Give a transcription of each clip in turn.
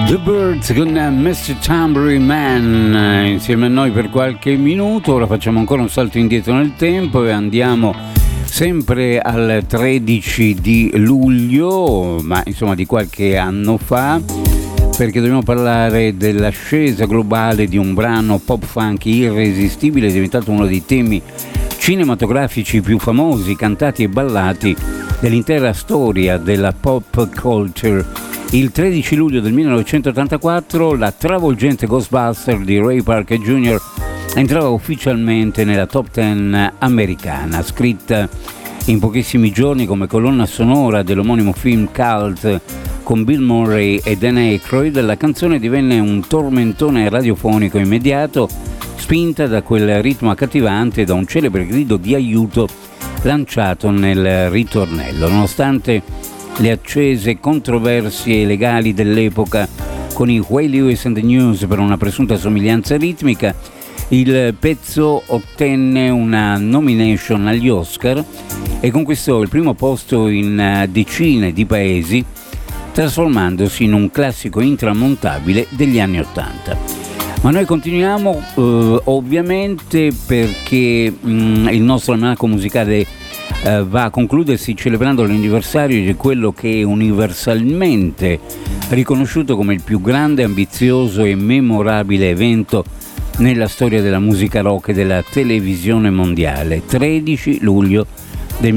The Birds con Mr. Tambourine Man insieme a noi per qualche minuto. Ora facciamo ancora un salto indietro nel tempo e andiamo sempre al 13 di luglio, ma insomma di qualche anno fa, perché dobbiamo parlare dell'ascesa globale di un brano pop funk irresistibile, è diventato uno dei temi cinematografici più famosi, cantati e ballati dell'intera storia della pop culture. Il 13 luglio del 1984 la travolgente Ghostbuster di Ray Parker Jr. entrava ufficialmente nella top 10 americana, scritta in pochissimi giorni come colonna sonora dell'omonimo film cult con Bill Murray e Dan Aykroyd. La canzone divenne un tormentone radiofonico immediato, spinta da quel ritmo accattivante e da un celebre grido di aiuto lanciato nel ritornello. Nonostante le accese controversie legali dell'epoca con i Huey Lewis and the News per una presunta somiglianza ritmica, il pezzo ottenne una nomination agli Oscar e conquistò il primo posto in decine di paesi, trasformandosi in un classico intramontabile degli anni '80. Ma noi continuiamo ovviamente perché il nostro almanacco musicale va a concludersi celebrando l'anniversario di quello che è universalmente riconosciuto come il più grande, ambizioso e memorabile evento nella storia della musica rock e della televisione mondiale. 13 luglio del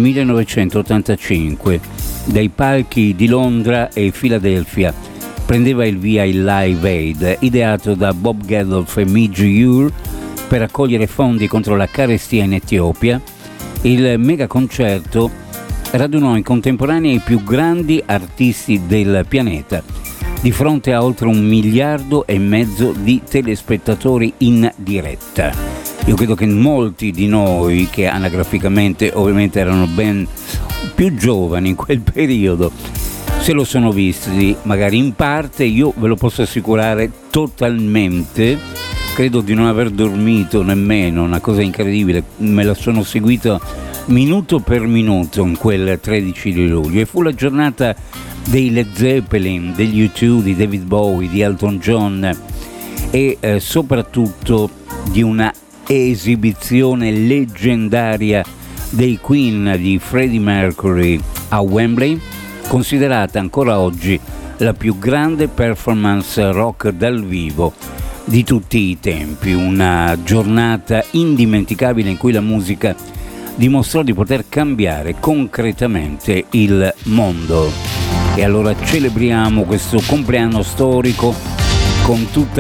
1985, dai palchi di Londra e Filadelfia prendeva il via il Live Aid, ideato da Bob Geldof e Midge Ure per raccogliere fondi contro la carestia in Etiopia. Il mega concerto radunò in contemporanea i più grandi artisti del pianeta, di fronte a oltre 1,5 miliardi di telespettatori in diretta. Io credo che molti di noi, che anagraficamente ovviamente erano ben più giovani in quel periodo, se lo sono visti magari in parte, io ve lo posso assicurare totalmente. Credo di non aver dormito nemmeno, una cosa incredibile, me la sono seguita minuto per minuto in quel 13 di luglio e fu la giornata dei Led Zeppelin, degli U2, di David Bowie, di Elton John e soprattutto di una esibizione leggendaria dei Queen, di Freddie Mercury a Wembley, considerata ancora oggi la più grande performance rock dal vivo di tutti i tempi. Una giornata indimenticabile in cui la musica dimostrò di poter cambiare concretamente il mondo. E allora celebriamo questo compleanno storico con tutta